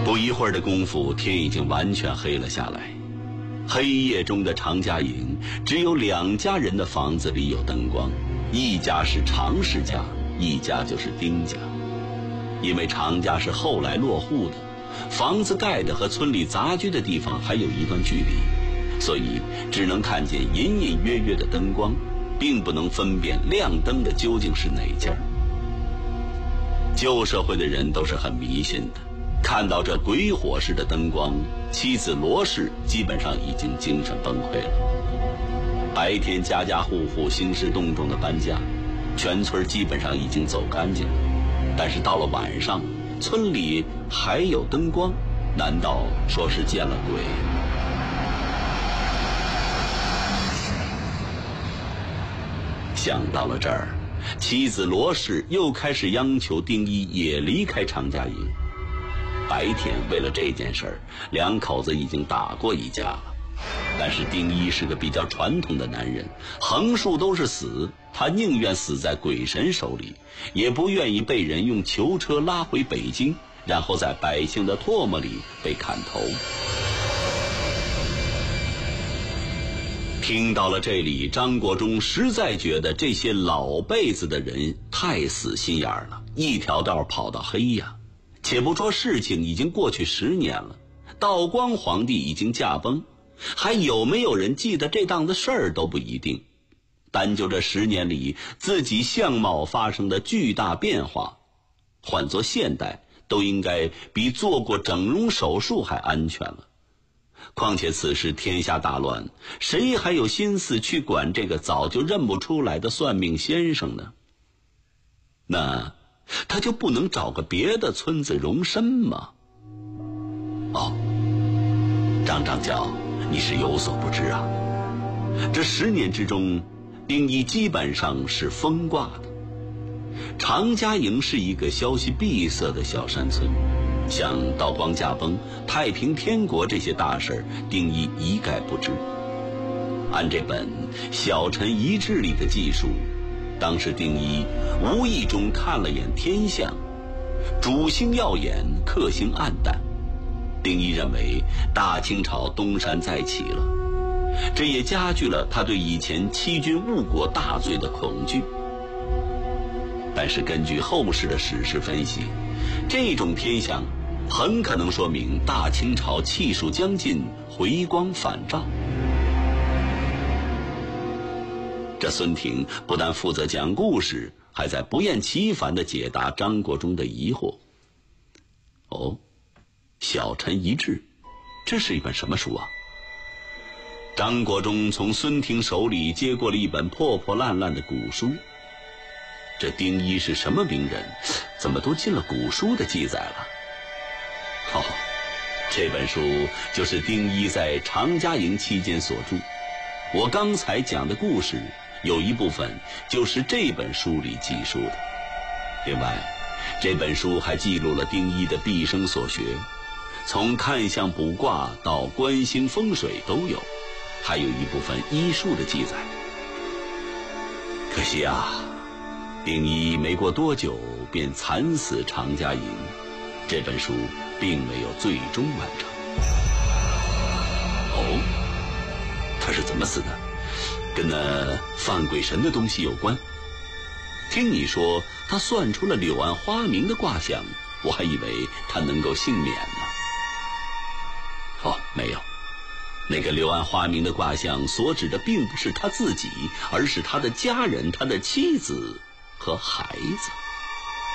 不一会儿的功夫，天已经完全黑了下来。黑夜中的常家营，只有2家人的房子里有灯光，一家是常氏家，一家就是丁家。因为常家是后来落户的，房子盖的和村里杂居的地方还有一段距离，所以只能看见隐隐约约的灯光，并不能分辨亮灯的究竟是哪家。旧社会的人都是很迷信的，看到这鬼火似的灯光，妻子罗氏基本上已经精神崩溃了。白天家家户户兴师动众的搬家，全村基本上已经走干净了，但是到了晚上，村里还有灯光，难道说是见了鬼？想到了这儿，妻子罗氏又开始央求丁一也离开常家营。白天为了这件事儿，2口子已经打过一架了，但是丁一是个比较传统的男人，横竖都是死，他宁愿死在鬼神手里，也不愿意被人用囚车拉回北京，然后在百姓的唾沫里被砍头。听到了这里，张国忠实在觉得这些老辈子的人太死心眼了，一条道跑到黑呀。且不说事情已经过去10年了，道光皇帝已经驾崩，还有没有人记得这档子事儿都不一定。单就这10年里自己相貌发生的巨大变化，换作现代都应该比做过整容手术还安全了。况且此时天下大乱，谁还有心思去管这个早就认不出来的算命先生呢？那他就不能找个别的村子容身吗？哦，张角，你是有所不知啊。这10年之中，丁一基本上是风挂的。常家营是一个消息闭塞的小山村，像道光驾崩、太平天国这些大事，丁一一概不知。按这本《小臣遗志》里的记述，当时丁一无意中看了眼天象，主星耀眼，克星暗淡。丁一认为大清朝东山再起了，这也加剧了他对以前欺君误国大罪的恐惧。但是根据后世的史实分析，这种天象很可能说明大清朝气数将尽，回光返照。这孙廷不但负责讲故事，还在不厌其烦地解答张国忠的疑惑。哦，小臣遗志，这是一本什么书啊？张国忠从孙廷手里接过了一本破破烂烂的古书。这丁一是什么名人，怎么都进了古书的记载了？哦，这本书就是丁一在常家营期间所著。我刚才讲的故事有一部分就是这本书里记述的。另外，这本书还记录了丁一的毕生所学，从看相卜卦到观星风水都有，还有一部分医术的记载。可惜啊，丁一没过多久便惨死常家营，这本书并没有最终完成。哦，他是怎么死的？跟那犯鬼神的东西有关？听你说他算出了柳暗花明的卦象，我还以为他能够幸免呢。哦，没有，那个柳暗花明的卦象所指的并不是他自己，而是他的家人、他的妻子和孩子。